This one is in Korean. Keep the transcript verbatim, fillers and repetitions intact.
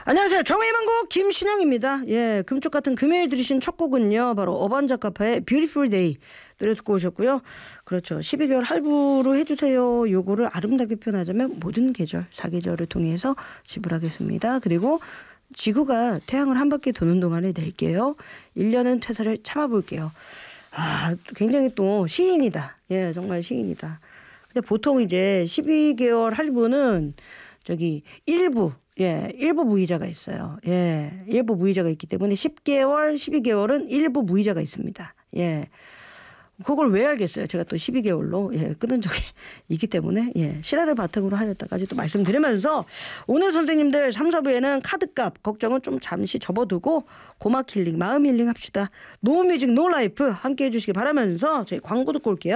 안녕하세요. 정의만곡 김신영입니다. 예, 금쪽 같은 금요일 들으신 첫 곡은요. 바로 어반자카파의 Beautiful Day 노래 듣고 오셨고요. 그렇죠. 십이 개월 할부로 해주세요. 요거를 아름답게 표현하자면 모든 계절, 사계절을 통해서 지불하겠습니다. 그리고 지구가 태양을 한 바퀴 도는 동안에 낼게요. 일 년은 퇴사를 참아볼게요. 아, 굉장히 또 시인이다. 예, 정말 시인이다. 근데 보통 이제 십이 개월 할부는 저기 일부 예, 일부 무이자가 있어요. 예, 일부 무이자가 있기 때문에 십 개월, 십이 개월은 일부 무이자가 있습니다. 예. 그걸 왜 알겠어요? 제가 또 십이 개월로 예, 끊은 적이 있기 때문에 예, 실화를 바탕으로 하였다까지 또 말씀드리면서 오늘 선생님들 삼, 사 부에는 카드값 걱정은 좀 잠시 접어두고 고막 힐링, 마음 힐링 합시다. 노뮤직 노라이프 함께 해주시기 바라면서 저희 광고 듣고 올게요.